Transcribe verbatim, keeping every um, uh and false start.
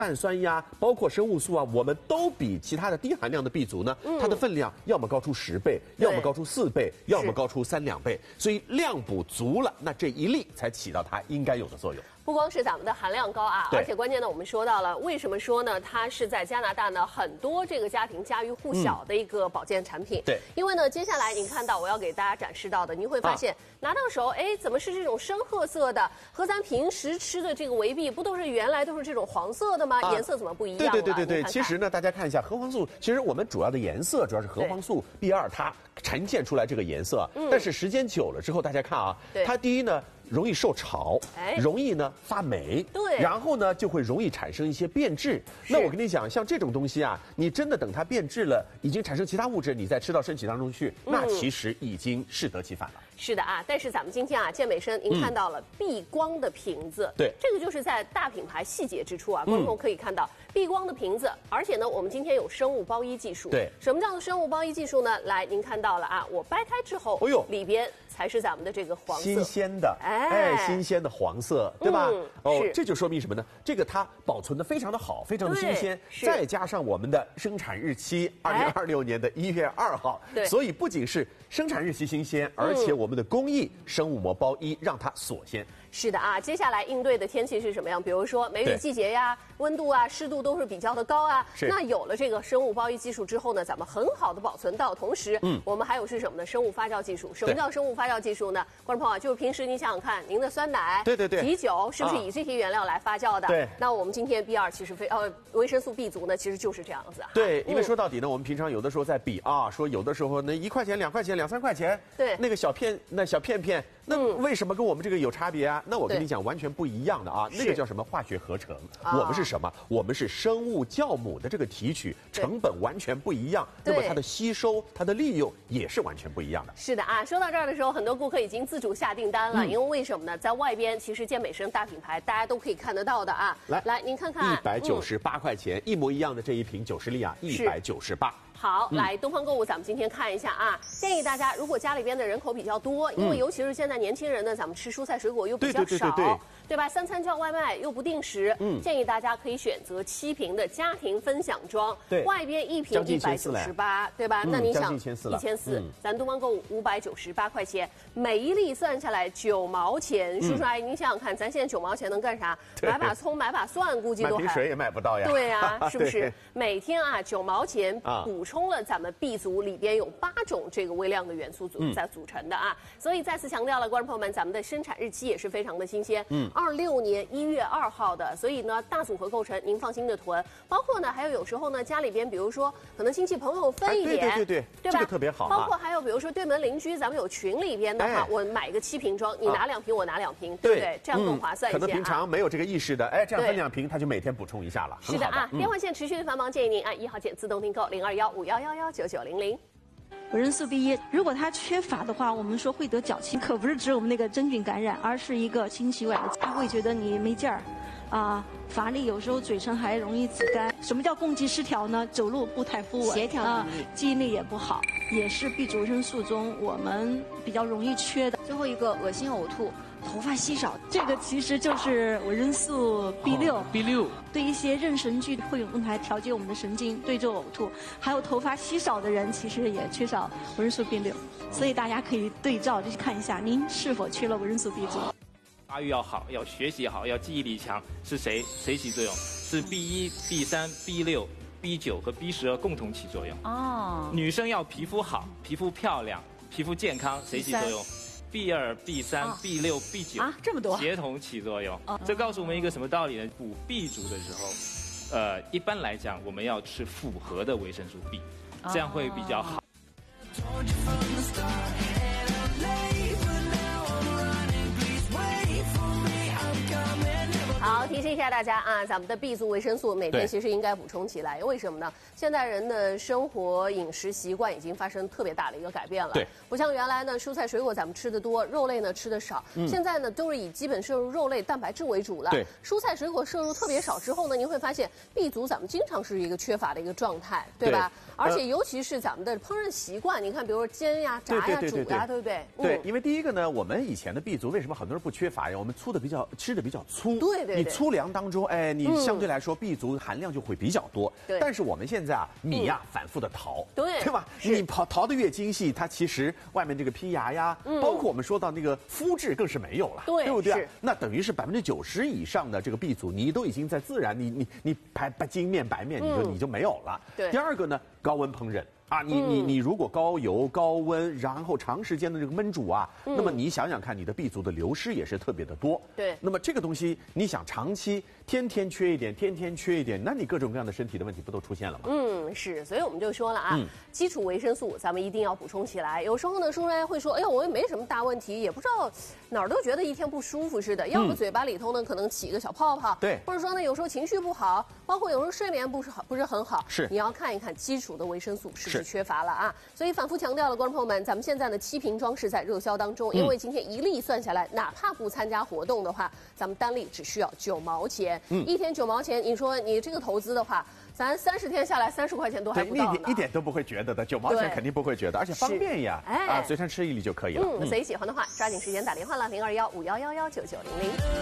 碳酸呀，包括生物素啊，我们都比其他的低含量的 B 族呢，嗯、它的分量要么高出十倍，要么高出四倍，要么高出三两倍。所以量补足了，那这一粒才起到它应该有的作用。 不光是咱们的含量高啊，而且关键呢，我们说到了，为什么说呢？它是在加拿大呢，很多这个家庭家喻户晓的一个保健产品。嗯、 对， 因为呢，接下来您看到我要给大家展示到的，您会发现、啊、拿到手，哎，怎么是这种深褐色的？和咱平时吃的这个维 B 不都是原来都是这种黄色的吗？啊、颜色怎么不一样了？ 对对对对对， 看看其实呢，大家看一下核黄素，其实我们主要的颜色主要是核黄素 B 二它呈现出来这个颜色，嗯、但是时间久了之后，大家看啊，它第一呢。 容易受潮，哎，容易呢发霉， 对， 然后呢就会容易产生一些变质。那我跟你讲，像这种东西啊，你真的等它变质了，已经产生其他物质，你再吃到身体当中去，嗯、那其实已经适得其反了。 是的啊，但是咱们今天啊，健美生您看到了避光的瓶子， 嗯、对， 这个就是在大品牌细节之处啊，观众可以看到避光的瓶子，而且呢，我们今天有生物包衣技术。 对， 什么叫做生物包衣技术呢？来，您看到了啊，我掰开之后，哎呦，里边才是咱们的这个黄色， 新鲜的，哎，哎新鲜的黄色，对吧？嗯、哦，这就说明什么呢？这个它保存的非常的好，非常的新鲜，再加上我们的生产日期，二零二六年的一月二号，对，所以不仅是生产日期新鲜，而且我们的工艺生物膜包衣让它锁鲜。 是的啊，接下来应对的天气是什么样？比如说梅雨季节呀，温度啊、湿度都是比较的高啊。那有了这个生物包衣技术之后呢，咱们很好的保存到，同时，嗯，我们还有是什么呢？生物发酵技术。什么叫生物发酵技术呢？观众朋友，就是平时你想想看，您的酸奶、 对对对、 啤酒是不是以这些原料来发酵的？ 对。 那我们今天 B 二其实非呃维生素 B 族呢，其实就是这样子。 对，因为说到底呢，我们平常有的时候在比啊，说有的时候那一块钱、两块钱、两三块钱， 对， 那个小片那小片片。 那为什么跟我们这个有差别啊？那我跟你讲，完全不一样的啊！那个叫什么化学合成？我们是什么？我们是生物酵母的这个提取，成本完全不一样。那么它的吸收、它的利用也是完全不一样的。 是的啊，说到这儿的时候，很多顾客已经自主下订单了，因为为什么呢？在外边其实健美生大品牌，大家都可以看得到的啊。来来，您看看， 一百九十八块钱，一模一样的这一瓶九十粒啊，一百九十八。 好，来东方购物，咱们今天看一下啊。建议大家，如果家里边的人口比较多，因为尤其是现在年轻人呢，咱们吃蔬菜水果又比较少，对吧？三餐叫外卖又不定时，嗯，建议大家可以选择七瓶的家庭分享装，对，外边一瓶一百九十八，对吧？那你想，一千四，一千四，咱东方购物五百九十八块钱，每一粒算下来九毛钱，叔叔阿姨您想想看，咱现在九毛钱能干啥？买把葱，买把蒜，估计都还买瓶水也买不到呀。 对呀，是不是？每天啊九毛钱补。 充了咱们 B 族里边有八种这个微量的元素组在组成的啊，嗯、所以再次强调了，观众朋友们，咱们的生产日期也是非常的新鲜，嗯，二六年一月二号的，所以呢大组合构成，您放心的囤。包括呢，还有有时候呢，家里边比如说可能亲戚朋友分一点， 哎、对对对对， 对吧？ 这个特别好、啊。 包括还有比如说对门邻居，咱们有群里边的话，哎、我买一个七瓶装，你拿两瓶，啊、我拿两瓶，对不对？这样更划算一些、啊嗯。 可能平常没有这个意识的，哎，这样分两瓶，他就每天补充一下了。 是的啊，嗯、电话线持续的繁忙，建议您按一号键自动订购零二幺五幺幺幺九九零零。 维生素 B 一，如果它缺乏的话，我们说会得脚气，可不是指我们那个真菌感染，而是一个心血管的，他会觉得你没劲儿，啊，乏力，有时候嘴唇还容易紫干。什么叫共济失调呢？走路不太不稳，协调能力，记忆力也不好，也是 B 族维生素中我们比较容易缺的。 最后一个恶心呕吐。 头发稀少， 这个其实就是维生素 B 六。 B 六对一些妊娠剧会用来调节我们的神经，对症呕吐。还有头发稀少的人，其实也缺少维生素 B 六，所以大家可以对照去看一下，您是否缺了维生素 B 族。 发育要好，要学习好，要记忆力强，是谁谁起作用？是 B 一、B 三、B 六、B 九和 B 十二共同起作用。哦。女生要皮肤好，皮肤漂亮，皮肤健康，谁起作用？ B 二、B 三、B 六、B 九啊，这么多协同起作用。这告诉我们一个什么道理呢？补 B 族的时候，呃，一般来讲，我们要吃复合的维生素 B， 这样会比较好。 好，提示一下大家啊，咱们的 B 族维生素每天其实应该补充起来。为什么呢？现代人的生活饮食习惯已经发生特别大的一个改变了。对，不像原来呢，蔬菜水果咱们吃的多，肉类呢吃的少。嗯、现在呢，都是以基本摄入肉类、蛋白质为主了。对，蔬菜水果摄入特别少之后呢，您会发现 B 族咱们经常是一个缺乏的一个状态，对吧？对而且尤其是咱们的烹饪习惯，你看，比如说煎呀、炸呀、煮呀，对不对？ 对，因为第一个呢，我们以前的 B 族为什么很多人不缺乏呀？我们粗的比较吃的比较粗。 对对。 你粗粮。 粮当中，哎，你相对来说 B 族含量就会比较多。 对。 但是我们现在啊，米呀反复的淘， 对， 对吧？你淘淘的越精细，它其实外面这个胚芽呀，包括我们说到那个肤质更是没有了， 对， 对不对？那等于是百分之九十以上的这个 B 族，你都已经在自然，你你你白白精面白面，你就你就没有了。 对。 第二个呢，高温烹饪。啊，你你你如果高油高温，然后长时间的这个焖煮啊，嗯、那么你想想看，你的 B 族的流失也是特别的多。 对。 那么这个东西，你想长期天天缺一点，天天缺一点，那你各种各样的身体的问题不都出现了吗？ 嗯，是，所以我们就说了啊，嗯、基础维生素咱们一定要补充起来。有时候呢，说出来会说，哎呀，我也没什么大问题，也不知道哪儿都觉得一天不舒服似的，要么嘴巴里头呢可能起一个小泡泡， 对， 或者说呢有时候情绪不好，包括有时候睡眠不是好不是很好， 是， 你要看一看基础的维生素是不是缺乏了啊。所以反复强调了，观众朋友们，咱们现在呢七瓶装是在热销当中，因为今天一粒算下来，哪怕不参加活动的话，咱们单粒只需要九毛钱，嗯，一天九毛钱，你说你这个投资的话，咱三十天下来三十块钱都还不到呢， 一点一点都不会觉得的，九毛钱肯定不会觉得，而且方便呀，哎，啊，随身吃一粒就可以了。 嗯，所以喜欢的话，抓紧时间打电话了，零二幺五幺幺幺九九零零。